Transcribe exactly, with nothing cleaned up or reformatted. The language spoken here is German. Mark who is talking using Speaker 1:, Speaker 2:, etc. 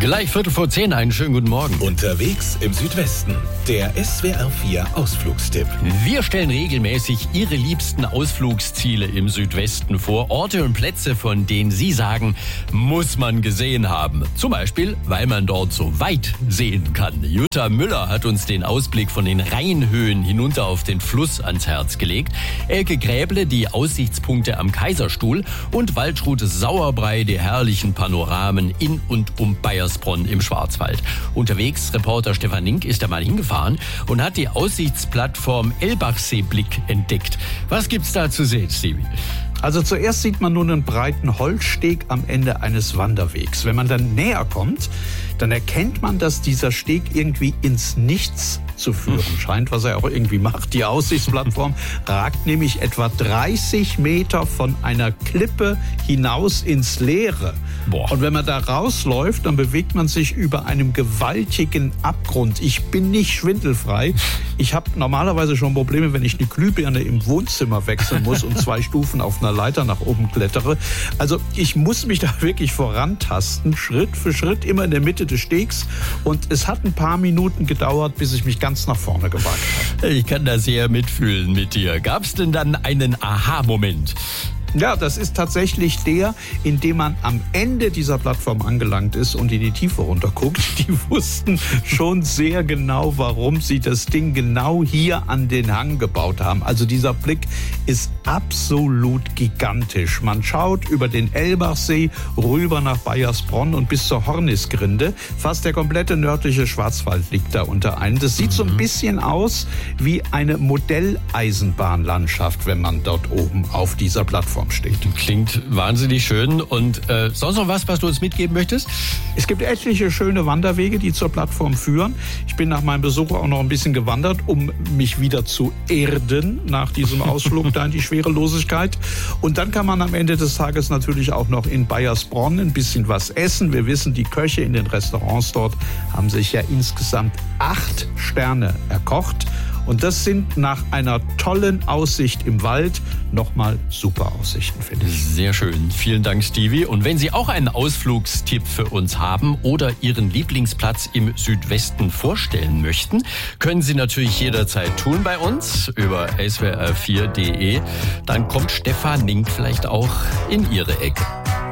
Speaker 1: Gleich Viertel vor zehn, einen schönen guten Morgen.
Speaker 2: Unterwegs im Südwesten, der S W R vier Ausflugstipp.
Speaker 1: Wir stellen regelmäßig Ihre liebsten Ausflugsziele im Südwesten vor. Orte und Plätze, von denen Sie sagen, muss man gesehen haben. Zum Beispiel, weil man dort so weit sehen kann. Jutta Müller hat uns den Ausblick von den Rheinhöhen hinunter auf den Fluss ans Herz gelegt. Elke Gräble die Aussichtspunkte am Kaiserstuhl und Waltraud Sauerbrei die herrlichen Panoramen in und um Baiersbronn im Schwarzwald. Unterwegs, Reporter Stefan Link ist da mal hingefahren und hat die Aussichtsplattform Elbachseeblick entdeckt. Was gibt's da zu sehen, Stevie?
Speaker 3: Also zuerst sieht man nun einen breiten Holzsteg am Ende eines Wanderwegs. Wenn man dann näher kommt, dann erkennt man, dass dieser Steg irgendwie ins Nichts zu führen scheint, was er auch irgendwie macht. Die Aussichtsplattform ragt nämlich etwa dreißig Meter von einer Klippe hinaus ins Leere. Boah. Und wenn man da rausläuft, dann bewegt man sich über einem gewaltigen Abgrund. Ich bin nicht schwindelfrei. Ich habe normalerweise schon Probleme, wenn ich eine Glühbirne im Wohnzimmer wechseln muss und zwei Stufen auf einer Leiter nach oben klettere. Also ich muss mich da wirklich vorantasten, Schritt für Schritt, immer in der Mitte des Stegs. Und es hat ein paar Minuten gedauert, bis ich mich ganz nach vorne gewagt habe.
Speaker 1: Ich kann da sehr mitfühlen mit dir. Gab es denn dann einen Aha-Moment?
Speaker 3: Ja, das ist tatsächlich der, in dem man am Ende dieser Plattform angelangt ist und in die Tiefe runterguckt. Die wussten schon sehr genau, warum sie das Ding genau hier an den Hang gebaut haben. Also dieser Blick ist absolut gigantisch. Man schaut über den Elbachsee rüber nach Baiersbronn und bis zur Hornisgrinde. Fast der komplette nördliche Schwarzwald liegt da unter einem. Das sieht so ein bisschen aus wie eine Modelleisenbahnlandschaft, wenn man dort oben auf dieser Plattform steht.
Speaker 1: Klingt wahnsinnig schön. Und äh, sonst noch was, was du uns mitgeben möchtest?
Speaker 3: Es gibt etliche schöne Wanderwege, die zur Plattform führen. Ich bin nach meinem Besuch auch noch ein bisschen gewandert, um mich wieder zu erden nach diesem Ausflug da in die Schwerelosigkeit. Und dann kann man am Ende des Tages natürlich auch noch in Baiersbronn ein bisschen was essen. Wir wissen, die Köche in den Restaurants dort haben sich ja insgesamt acht Sterne erkocht. Und das sind nach einer tollen Aussicht im Wald nochmal super Aussichten, finde ich.
Speaker 1: Sehr schön. Vielen Dank, Stevie. Und wenn Sie auch einen Ausflugstipp für uns haben oder Ihren Lieblingsplatz im Südwesten vorstellen möchten, können Sie natürlich jederzeit tun bei uns über S W R vier punkt de. Dann kommt Stefan Link vielleicht auch in Ihre Ecke.